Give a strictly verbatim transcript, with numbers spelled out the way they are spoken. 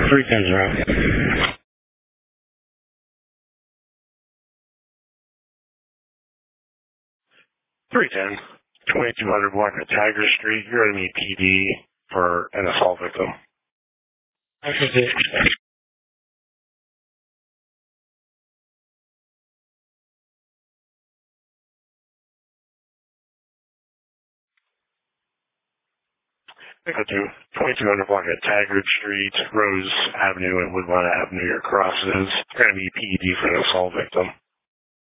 Three tens are out. three ten, twenty-two hundred block of Tiger Street. You're going to meet P D for an assault victim. That's it. twenty-two hundred block of Taggart Street, Rose Avenue and Woodlawn Avenue, your crosses. You're going to meet P D for an assault victim.